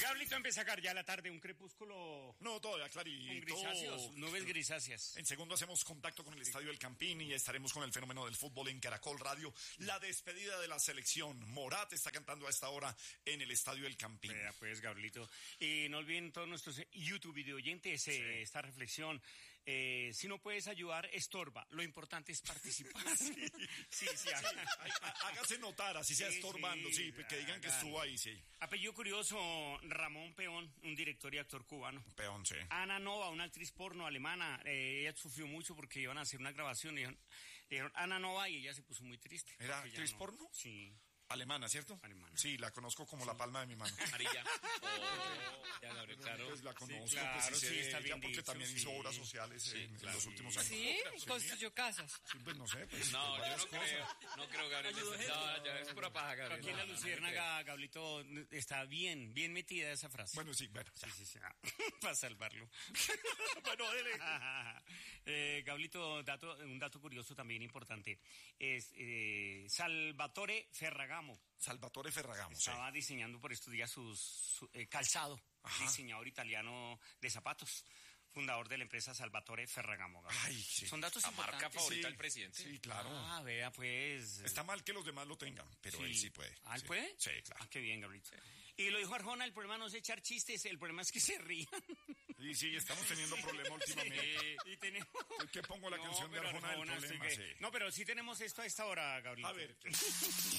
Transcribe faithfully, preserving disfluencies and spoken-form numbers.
Gablito empieza a sacar ya la tarde, un crepúsculo. No, todavía clarito. Con grisáceos, nubes grisáceas. En segundo hacemos contacto con el Estadio del Campín y estaremos con el fenómeno del fútbol en Caracol Radio. La despedida de la selección. Morat está cantando a esta hora en el Estadio del Campín. Vea pues, Gablito. Y no olviden todos nuestros YouTube video oyentes sí. eh, esta reflexión. Eh, si no puedes ayudar, estorba. Lo importante es participar. sí, sí, sí, hágase notar, así sea sí, estorbando, sí, sí que digan que estuvo ahí, sí. Apellido curioso, Ramón Peón, un director y actor cubano. Peón, sí. Ana Nova, una actriz porno alemana, eh, ella sufrió mucho porque iban a hacer una grabación y dijeron, dijeron Ana Nova y ella se puso muy triste. ¿Era actriz no, porno? Sí. Alemana, ¿cierto? Alemana. Sí, la conozco como sí. la palma de mi mano. Amarilla. Oh, ya la no, claro. Pues la conozco, sí, claro, pues sí, sí, está ella bien porque dicho, también sí. hizo obras sociales sí, en, claro, en los últimos años. Sí, sí. Construyó casas. Sí, pues no sé. Pues, no, yo no creo, no creo, Gabriel. No, ya es pura paja, Gabriel. Aquí en la Luciérnaga, Gablito, está bien, bien metida esa frase. Bueno, sí, bueno. Sí, sí, sí. Para salvarlo. Bueno, dele. eh, Gablito, dato, un dato curioso también importante. Es eh, Salvatore Ferragamo. Salvatore Ferragamo, Estaba sí. diseñando por estos días su, su eh, calzado, Ajá. diseñador italiano de zapatos, fundador de la empresa Salvatore Ferragamo. Ay, sí. Son datos la importantes. marca favorita sí, del presidente. Sí, claro. Ah, vea, pues. Está mal que los demás lo tengan, pero sí. él sí puede. ¿Ah, él sí. puede? Sí, claro. Ah, qué bien, Gabriel. Sí. Y lo dijo Arjona, el problema no es echar chistes, el problema es que se rían. Sí, sí, estamos teniendo problemas últimamente. Sí. Y tenemos... ¿Qué pongo la no, canción de Arjona, Arjona del problema? que... Sí. No, pero sí tenemos esto a esta hora, Gabriel. A ver.